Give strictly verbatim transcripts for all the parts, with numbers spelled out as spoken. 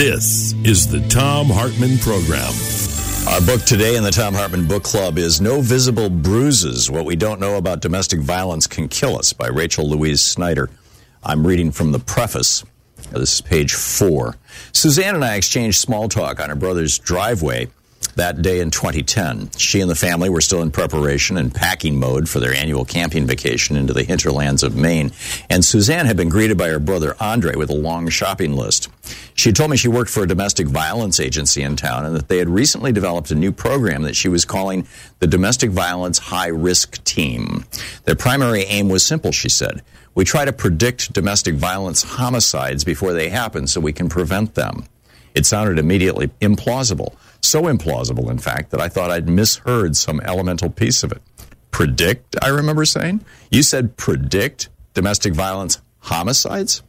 This is the Thom Hartmann Program. Our book today in the Thom Hartmann Book Club is No Visible Bruises, What We Don't Know About Domestic Violence Can Kill Us by Rachel Louise Snyder. I'm reading from the preface. This is page four. Suzanne and I exchanged small talk on her brother's driveway that day in twenty ten. She and the family were still in preparation and packing mode for their annual camping vacation into the hinterlands of Maine, and Suzanne had been greeted by her brother Andre with a long shopping list. She had told me she worked for a domestic violence agency in town and that they had recently developed a new program that she was calling the Domestic Violence High Risk Team. Their primary aim was simple, she said. We try to predict domestic violence homicides before they happen so we can prevent them. It sounded immediately implausible. So implausible, in fact, that I thought I'd misheard some elemental piece of it. Predict, I remember saying? You said predict domestic violence homicides?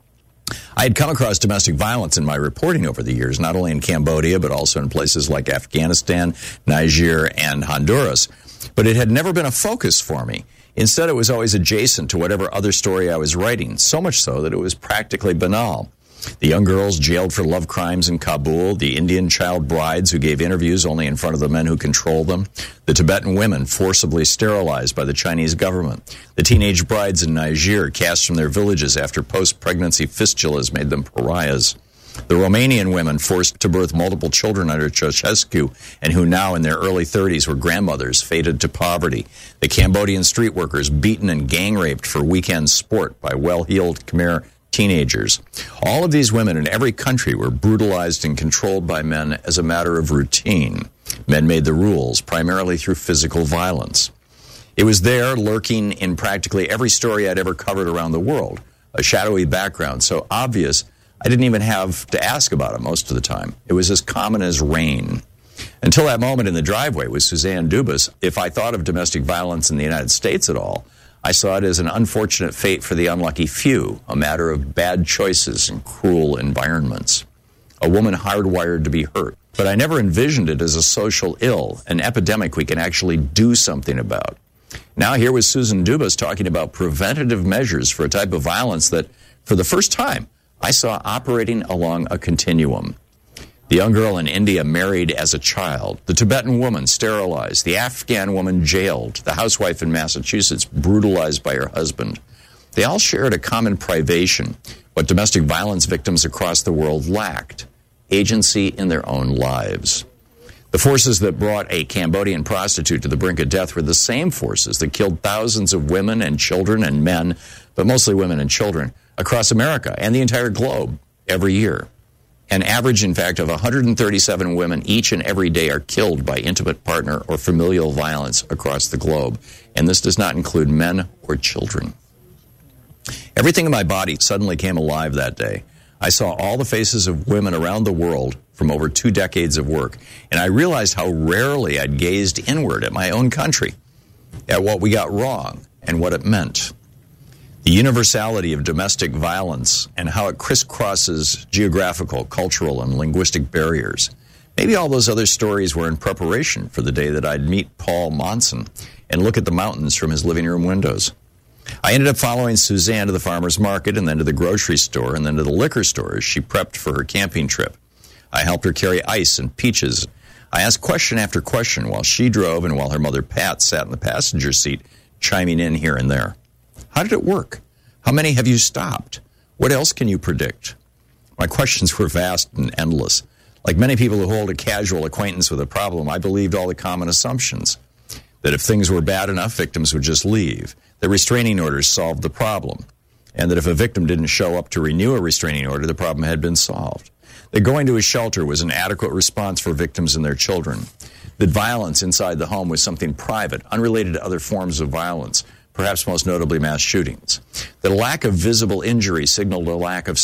I had come across domestic violence in my reporting over the years, not only in Cambodia, but also in places like Afghanistan, Niger, and Honduras. But it had never been a focus for me. Instead, it was always adjacent to whatever other story I was writing, so much so that it was practically banal. The young girls jailed for love crimes in Kabul, the Indian child brides who gave interviews only in front of the men who controlled them, the Tibetan women forcibly sterilized by the Chinese government, the teenage brides in Niger cast from their villages after post-pregnancy fistulas made them pariahs, the Romanian women forced to birth multiple children under Ceausescu and who now in their early thirties were grandmothers fated to poverty, the Cambodian street workers beaten and gang-raped for weekend sport by well-heeled Khmer teenagers. All of these women in every country were brutalized and controlled by men as a matter of routine. Men made the rules, primarily through physical violence. It was there, lurking in practically every story I'd ever covered around the world, a shadowy background so obvious I didn't even have to ask about it most of the time. It was as common as rain. Until that moment in the driveway with Suzanne Dubas, if I thought of domestic violence in the United States at all, I saw it as an unfortunate fate for the unlucky few, a matter of bad choices and cruel environments. A woman hardwired to be hurt. But I never envisioned it as a social ill, an epidemic we can actually do something about. Now here was Susan Dubas talking about preventative measures for a type of violence that, for the first time, I saw operating along a continuum. The young girl in India married as a child, the Tibetan woman sterilized, the Afghan woman jailed, the housewife in Massachusetts brutalized by her husband. They all shared a common privation, what domestic violence victims across the world lacked, agency in their own lives. The forces that brought a Cambodian prostitute to the brink of death were the same forces that killed thousands of women and children and men, but mostly women and children, across America and the entire globe every year. An average, in fact, of one hundred thirty-seven women each and every day are killed by intimate partner or familial violence across the globe. And this does not include men or children. Everything in my body suddenly came alive that day. I saw all the faces of women around the world from over two decades of work. And I realized how rarely I'd gazed inward at my own country, at what we got wrong and what it meant. The universality of domestic violence and how it crisscrosses geographical, cultural, and linguistic barriers. Maybe all those other stories were in preparation for the day that I'd meet Paul Monson and look at the mountains from his living room windows. I ended up following Suzanne to the farmer's market and then to the grocery store and then to the liquor store as she prepped for her camping trip. I helped her carry ice and peaches. I asked question after question while she drove and while her mother Pat sat in the passenger seat, chiming in here and there. How did it work? How many have you stopped? What else can you predict? My questions were vast and endless. Like many people who hold a casual acquaintance with a problem, I believed all the common assumptions. That if things were bad enough, victims would just leave. That restraining orders solved the problem. And that if a victim didn't show up to renew a restraining order, the problem had been solved. That going to a shelter was an adequate response for victims and their children. That violence inside the home was something private, unrelated to other forms of violence, perhaps most notably mass shootings. That a lack of visible injury signaled a lack of